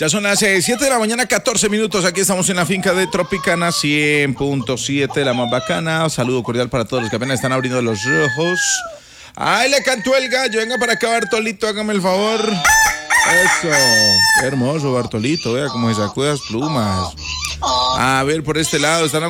Ya son las 7 de la mañana, 14 minutos. Aquí estamos en la finca de Tropicana 100.7, la más bacana. Saludo cordial para todos los que apenas están abriendo los ojos. ¡Ay, le cantó el gallo! Venga para acá, Bartolito, hágame el favor. Eso, qué hermoso, Bartolito. Vea cómo se sacude las plumas. A ver, por este lado están